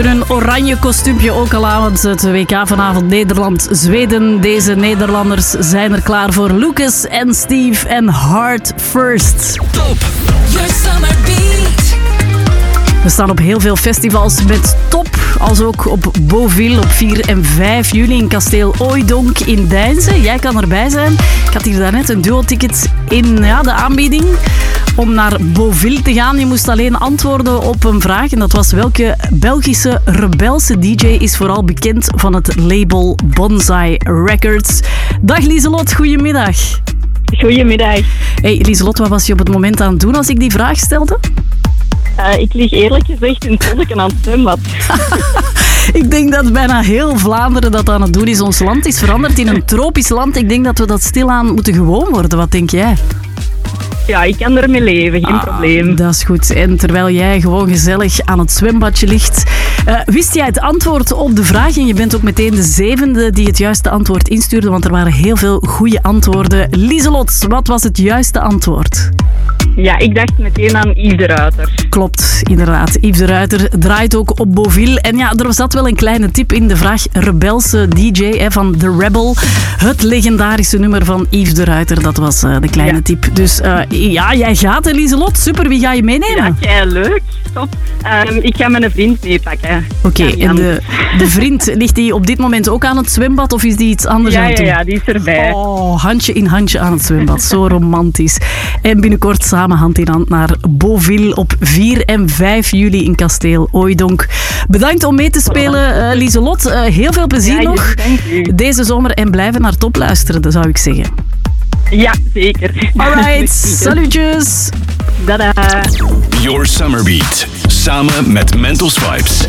Een oranje kostuumpje ook al aan, want het WK vanavond Nederland-Zweden. Deze Nederlanders zijn er klaar voor. Lucas en Steve en Heart First. Top! Your summer beat. We staan op heel veel festivals met Top, als ook op Beauville op 4 en 5 juli in kasteel Ooidonk in Deinze. Jij kan erbij zijn. Ik had hier daarnet een duo-ticket in de aanbieding om naar Beauville te gaan. Je moest alleen antwoorden op een vraag en dat was: welke Belgische rebelse DJ is vooral bekend van het label Bonsai Records? Dag Lieselot, goedemiddag. Goedemiddag. Hey Lieselot, wat was je op het moment aan het doen als ik die vraag stelde? Ik lig eerlijk gezegd in het zonnetje aan het zwembad. Ik denk dat bijna heel Vlaanderen dat aan het doen is. Ons land is veranderd in een tropisch land. Ik denk dat we dat stilaan moeten gewoon worden. Wat denk jij? Ja, ik kan ermee leven, geen probleem. Dat is goed. En terwijl jij gewoon gezellig aan het zwembadje ligt, wist jij het antwoord op de vraag? En je bent ook meteen de 7e die het juiste antwoord instuurde, want er waren heel veel goede antwoorden. Lieselot, wat was het juiste antwoord? Ja, ik dacht meteen aan Yves de Ruiter. Klopt, inderdaad. Yves de Ruiter draait ook op Beauville. En ja, er zat wel een kleine tip in de vraag. Rebelse DJ van The Rebel. Het legendarische nummer van Yves de Ruiter. Dat was de kleine tip. Dus jij gaat, Lieselot. Super, wie ga je meenemen? Ja, leuk. Top. Ik ga mijn vriend meepakken. Oké, en de vriend, ligt die op dit moment ook aan het zwembad of is die iets anders aan het doen? Ja, die is erbij. Oh, handje in handje aan het zwembad. Zo romantisch. En binnenkort samen hand in hand naar Beauville op 4 en 5 juli in kasteel Ooidonk. Bedankt om mee te spelen, Lieselot. Heel veel plezier nog deze zomer en blijven naar Top luisteren, dat zou ik zeggen. Ja, zeker. Alright, salutjes. Dada. Your summer beat. Samen met Mental Vibes.